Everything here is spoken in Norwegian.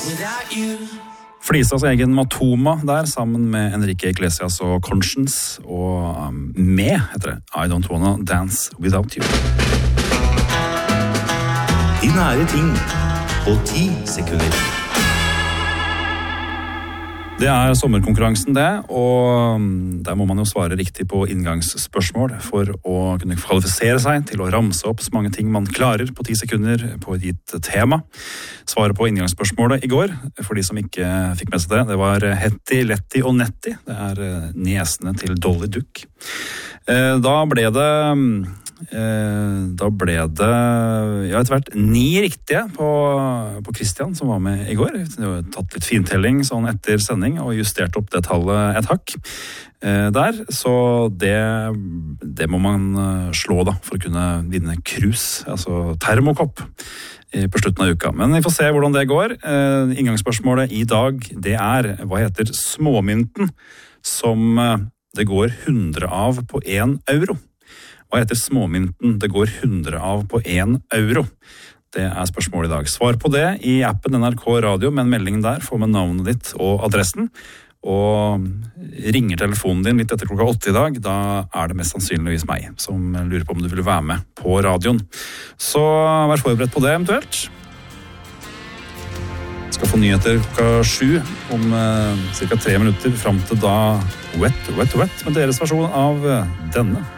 Flisas egen Matoma der, sammen med Enrique Iglesias og Conscience, og med, heter det, I Don't Wanna Dance Without You. De nære ting på 10 sekunder. Det er sommerkonkurransen det, og der må man jo svare riktig på inngangsspørsmål for å kunne kvalifisere seg til å ramse opp så mange ting man klarer på 10 sekunder på et gitt tema. Svaret på inngangsspørsmålet i går, for de som ikke fikk med seg det var Hetty, Letty og Netty. Det er nesene til Dolly Duck. Da ble det etter hvert 9 riktige på Christian som var med i går. Det har tatt litt fintelling sånn etter sending og justert opp det tallet et hakk der, så det må man slå da for å kunne vinne krus, altså termokopp på slutten av uka. Men vi får se hvordan det går. Inngangsspørsmålet i dag, det er hva heter småmynten som det går 100 av på 1 euro? Hva heter småmynten det går 100 av på 1 euro? Det er spørsmålet i dag. Svar på det i appen NRK Radio med en melding der, få med navnet ditt og adressen. Og ringer telefonen din litt etter klokka 8 i dag, da er det mest sannsynligvis meg som lurer på om du vil være med på radioen. Så vær forberedt på det eventuelt. Skal få nyheter klokka 7 om cirka 3 minutter frem til da Wet, Wet, Wet med deres versjon av denne.